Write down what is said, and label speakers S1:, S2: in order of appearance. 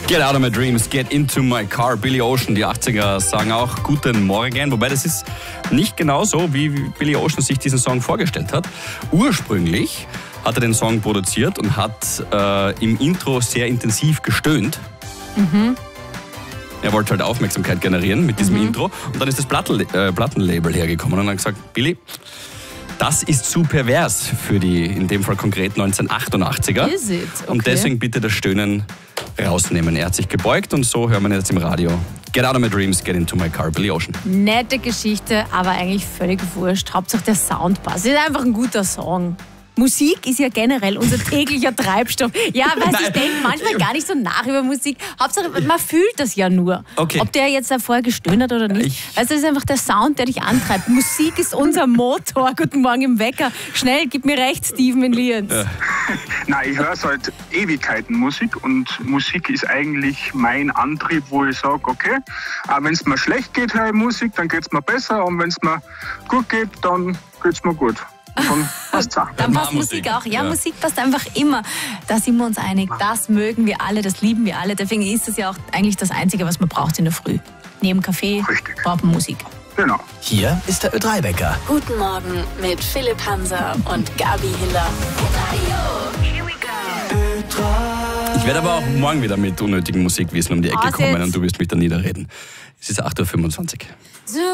S1: Get out of my dreams, get into my car. Billy Ocean, die 80er sagen auch Guten Morgen. Wobei das ist nicht genau so, wie Billy Ocean sich diesen Song vorgestellt hat. Ursprünglich hat er den Song produziert und hat im Intro sehr intensiv gestöhnt. Er wollte halt Aufmerksamkeit generieren mit diesem Intro. Und dann ist das Plattenlabel hergekommen und hat gesagt, Billy, das ist zu pervers für die, in dem Fall konkret 1988er.
S2: Is it? Okay.
S1: Und deswegen bitte das Stöhnen rausnehmen. Er hat sich gebeugt und so hören wir jetzt im Radio. Get out of my dreams, get into my car, Billy Ocean.
S2: Nette Geschichte, aber eigentlich völlig wurscht. Hauptsache der Sound passt. Ist einfach ein guter Song. Musik ist ja generell unser täglicher Treibstoff. Ja, weil ich denke manchmal gar nicht so nach über Musik. Hauptsache, man fühlt das ja nur.
S1: Okay.
S2: Ob der jetzt davor gestöhnt hat oder nicht. Also das ist einfach der Sound, der dich antreibt. Musik ist unser Motor. Guten Morgen im Wecker. Schnell, gib mir recht, Steven in Lienz.
S1: Ja.
S3: Nein, ich höre seit Ewigkeiten Musik und Musik ist eigentlich mein Antrieb, wo ich sage, okay, wenn es mir schlecht geht, höre ich Musik, dann geht es mir besser und wenn es mir gut geht, dann geht es mir gut. Dann passt es auch.
S2: Dann passt Musik auch. Ja, Musik passt einfach immer. Da sind wir uns einig. Das mögen wir alle, das lieben wir alle. Deswegen ist es ja auch eigentlich das Einzige, was man braucht in der Früh. Neben Kaffee braucht man Musik.
S3: Genau.
S4: Hier ist der Ö3-Wecker.
S5: Guten Morgen mit Philipp Hanser und Gabi Hiller.
S1: Ich werde aber auch morgen wieder mit unnötigen Musikwissen um die Ecke kommen und du wirst mich dann niederreden. Es ist 8:25 Uhr.